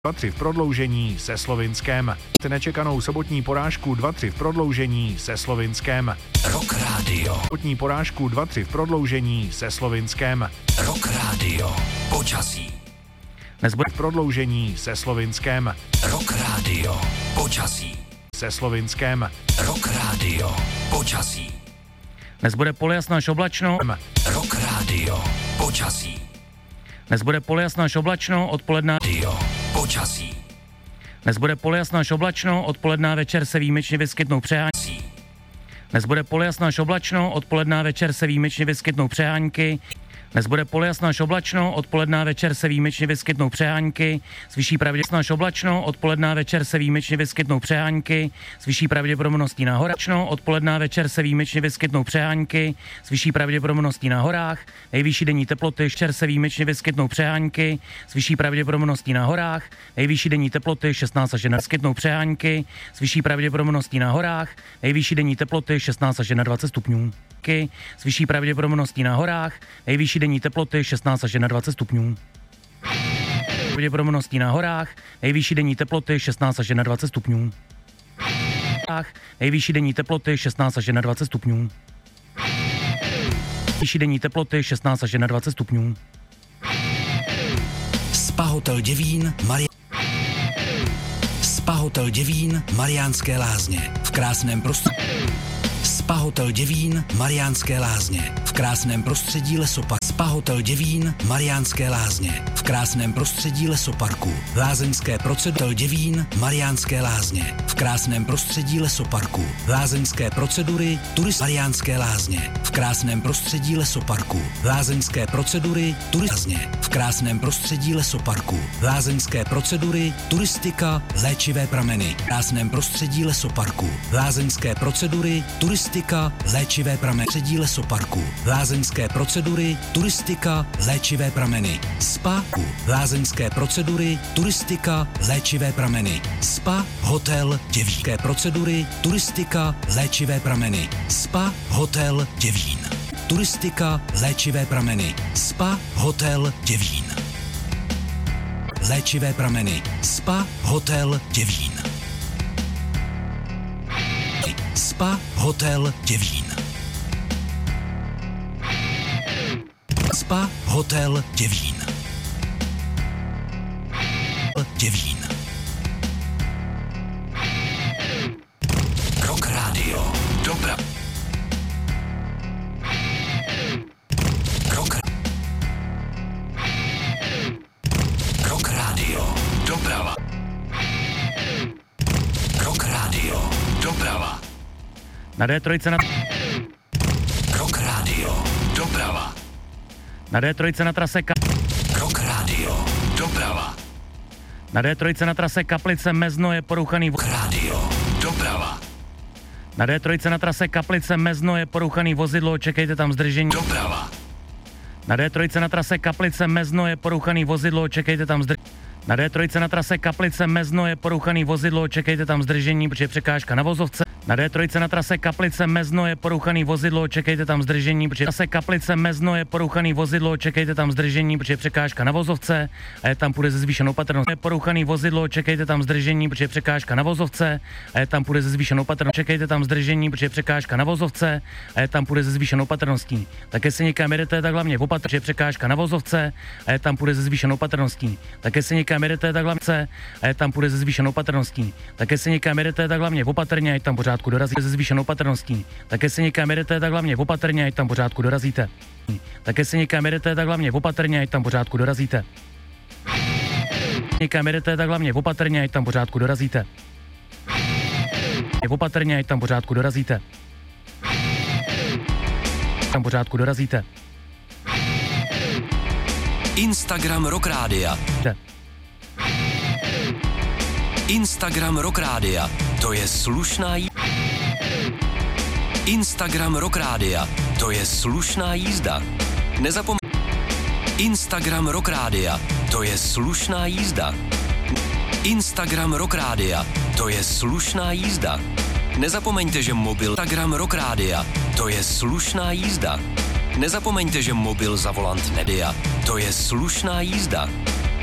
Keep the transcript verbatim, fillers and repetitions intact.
dva tři v prodloužení se Slovinskem. Nečekanou sobotní porážku dva tři v prodloužení se Slovinskem. Rock Radio. Sobotní porážku dva tři v prodloužení se Slovinskem. Rock Radio. Počasí. Dnes bude v prodloužení se Slovinskem. Rock Radio. Počasí. Se Slovinskem. Rock Radio. Počasí. Dnes bude polojasno až oblačno. Rock Radio. Počasí. Dnes bude polojasno až oblačno, odpoledne. Radio. Počasí. Dnes bude polojasno až oblačno, odpoledne večer se výjimečně vyskytnou přehánky. Dnes bude polojasno až oblačno, odpoledne večer se výjimečně vyskytnou přehánky. Dnes bude polojasno až oblačno, odpoledne večer se výjimečně vyskytnou přehánky, s vyšší pravděpodobností až oblačno, odpoledne večer se výjimečně vyskytnou přehánky, s vyšší pravděpodobností na horách, odpoledne večer se výjimečně vyskytnou přehánky, s vyšší pravděpodobností na horách, nejvyšší denní teploty, večer se výjimečně vyskytnou přehánky, s vyšší pravděpodobností na horách, nejvyšší denní teploty šestnáct až vyskytnou přehánky, s vyšší pravděpodobností na horách, nejvyšší denní teploty šestnáct až dvacet stupňů. S vyšší pravděpodobností na horách, nejvyšší denní teploty šestnáct až dvacet stupňů. Pravděpodobností na horách, nejvyšší denní teploty šestnáct až dvacet stupňů. Nejvyšší denní teploty šestnáct až dvacet stupňů. Nejvyšší denní teploty šestnáct až dvacet stupňů. Spa Hotel Děvín, Mari... Spa Hotel Děvín, Mariánské Lázně. V krásném prostředí. Spa Hotel Děvín, Mariánské Lázně. V krásném prostředí lesoparku. Spa Hotel Děvín, Mariánské Lázně. V krásném prostředí lesoparku. Lázeňské procedury Děvín, Mariánské Lázně. V krásném prostředí lesoparku. Lázeňské procedury turist Mariánské Lázně. V krásném prostředí lesoparku. Lázeňské procedury turistně. V krásném prostředí lesoparku. Lázeňské procedury turistika, léčivé prameny. V krásném prostředí lesoparku. Lázeňské procedury turistika, léčivé prameny. Prostředí lesoparku. Lázeňské procedury turistika, léčivé prameny. Spa, lázeňské procedury, turistika, léčivé prameny. Spa, hotel, Děvínské procedury, turistika, léčivé prameny. Spa, hotel, Děvín. Turistika, léčivé prameny. Spa, hotel, Děvín. Léčivé prameny. Spa, hotel, Děvín. Spa, hotel, Děvín. Spa, hotel, Děvín. Děvín. Rock Radio. Dobra. Rock. Rock Radio. Doprava. Rock Radio. Doprava. Na D tři na... Rock Radio. Doprava. Na D tři na trase Ka... Rock Radio. Doprava. Na D tři na trase Kaplice Mezno je porouchaný... Rock Radio. Doprava. Na D tři na trase Kaplice Mezno je porouchaný vozidlo, čekejte tam zdržení. Doprava. Na D tři na trase Kaplice Mezno je porouchaný vozidlo, čekejte tam zdržení. Na D tři na trase Kaplice Mezno je porouchaný vozidlo, čekejte tam zdržení, protože je překážka na vozovce. Na D tři na trase Kaplice Mezno je porouchaný vozidlo, čekejte tam zdržení, protože trase Kaplice Mezno je porouchaný vozidlo, čekejte tam zdržení, protože je překážka na vozovce a je tam půjde ze zvýšenou patrností. Je porouchaný vozidlo, čekejte tam zdržení, protože je překážka na vozovce a je tam půjde ze zvýšenou patrností. Čekejte tam zdržení, protože je překážka na vozovce a je tam půjde ze zvýšenou patrností. Také se někam jedete, tak hlavně opatrně, protože je překážka na vozovce a je tam půjde ze zvýšenou patrností. Také se někam jedete, tak hlavně a je tam půjde ze zvýšenou patrností. Také se někam jedete, tak hlavně opatrně, ať tam pořádku dorazíte ze zvýšenou patrností. Také se někam jedete, tak hlavně opatrně, ať tam pořádku dorazíte. Také se někam jedete, tak hlavně opatrně, ať tam pořádku dorazíte. Někam jedete, tak hlavně opatrně, ať tam pořádku dorazíte. Opatrně, ať tam pořádku dorazíte. Tam pořádku dorazíte. Instagram Rock Rádia. Instagram Rock Rádia. To je slušná jí... Instagram Rock Rádia. To je slušná jízda. Nezapom... Instagram Rock Rádia. To je slušná jízda. Instagram Rock Rádia. To je slušná jízda. Nezapomeňte, že mobil Instagram Rock Rádia. To je slušná jízda. Nezapomeňte, že mobil za volant nedia. To je slušná jízda.